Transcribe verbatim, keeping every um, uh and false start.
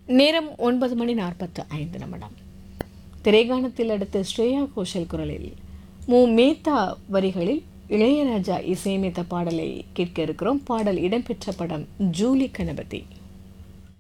நேரம் ஒன்பது மணி நாற்பத்து ஐந்து நிமிடம். திரைகாணத்தில் அடுத்த ஸ்ரேயா கோஷல் குரலில் மு மேத்தா வரிகளில் இளையராஜா இசையமைத்த பாடலை கேட்க இருக்கிறோம். பாடல் இடம்பெற்ற படம் ஜூலி கணபதி.